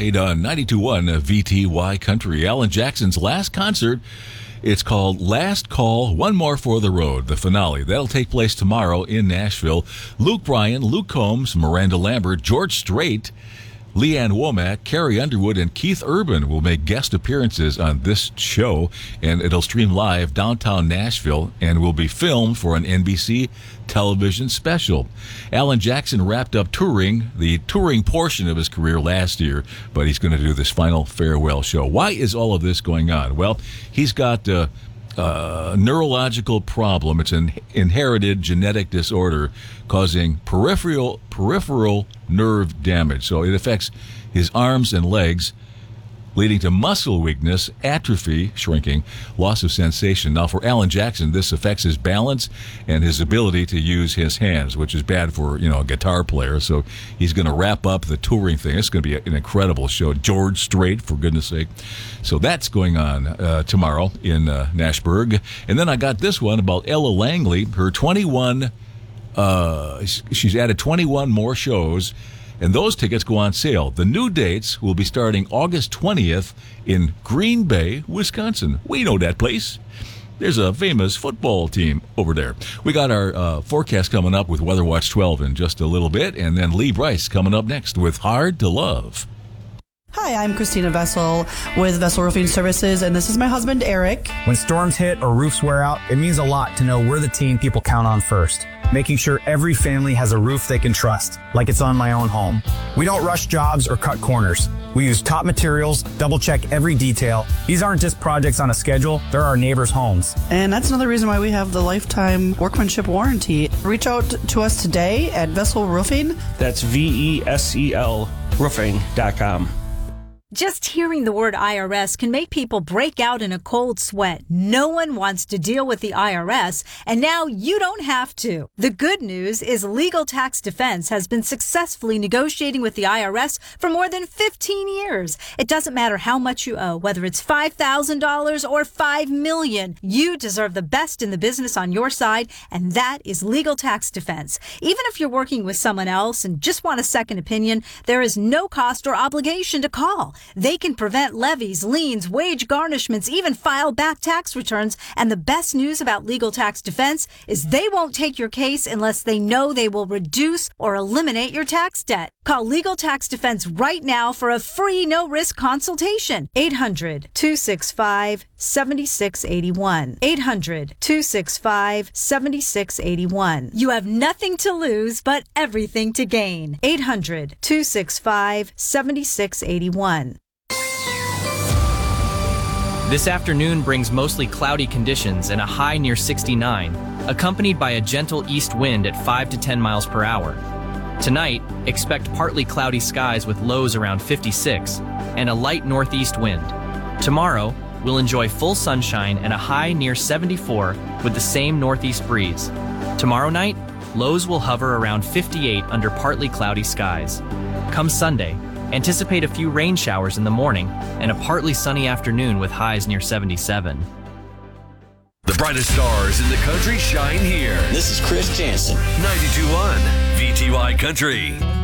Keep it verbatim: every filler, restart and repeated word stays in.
Ride on ninety-two point one V T Y Country. Alan Jackson's last concert. It's called Last Call, One More for the Road, the finale. That'll take place tomorrow in Nashville. Luke Bryan, Luke Combs, Miranda Lambert, George Strait, Leanne Womack, Carrie Underwood, and Keith Urban will make guest appearances on this show, and it'll stream live downtown Nashville and will be filmed for an N B C television special. Alan Jackson wrapped up touring, the touring portion of his career last year, but he's going to do this final farewell show. Why is all of this going on? Well, he's got uh, a neurological problem. It's an inherited genetic disorder causing peripheral peripheral nerve damage. So it affects his arms and legs, leading to muscle weakness, atrophy, shrinking, loss of sensation. Now, for Alan Jackson, this affects his balance and his ability to use his hands, which is bad for, you know, a guitar player. So he's going to wrap up the touring thing. It's going to be an incredible show. George Strait, for goodness sake. So that's going on uh, tomorrow in uh, Nashburg. And then I got this one about Ella Langley. Her twenty-one, uh, she's added twenty-one more shows, and those tickets go on sale. The new dates will be starting August twentieth in Green Bay, Wisconsin. We know that place. There's a famous football team over there. We got our uh, forecast coming up with Weather Watch twelve in just a little bit, and then Lee Bryce coming up next with Hard to Love. Hi, I'm Christina Vessel with Vessel Roofing Services, and this is my husband, Eric. When storms hit or roofs wear out, it means a lot to know we're the team people count on first, making sure every family has a roof they can trust, like it's on my own home. We don't rush jobs or cut corners. We use top materials, double-check every detail. These aren't just projects on a schedule, they're our neighbors' homes. And that's another reason why we have the lifetime workmanship warranty. Reach out to us today at Vessel Roofing. That's V E S E L roofing dot com. Just hearing the word I R S can make people break out in a cold sweat. No one wants to deal with the I R S, and now you don't have to. The good news is Legal Tax Defense has been successfully negotiating with the I R S for more than fifteen years. It doesn't matter how much you owe, whether it's five thousand dollars or five million dollars. You deserve the best in the business on your side, and that is Legal Tax Defense. Even if you're working with someone else and just want a second opinion, there is no cost or obligation to call. They can prevent levies, liens, wage garnishments, even file back tax returns. And the best news about Legal Tax Defense is they won't take your case unless they know they will reduce or eliminate your tax debt. Call Legal Tax Defense right now for a free no-risk consultation. eight hundred, two six five, seven six eight one. eight hundred, two six five, seven six eight one. You have nothing to lose but everything to gain. eight hundred, two six five, seven six eight one. This afternoon brings mostly cloudy conditions and a high near sixty-nine, accompanied by a gentle east wind at five to ten miles per hour. Tonight, expect partly cloudy skies with lows around fifty-six and a light northeast wind. Tomorrow, we'll enjoy full sunshine and a high near seventy-four with the same northeast breeze. Tomorrow night, lows will hover around fifty-eight under partly cloudy skies. Come Sunday, anticipate a few rain showers in the morning and a partly sunny afternoon with highs near seventy-seven. The brightest stars in the country shine here. This is Chris Jansen. ninety-two point one V T Y Country.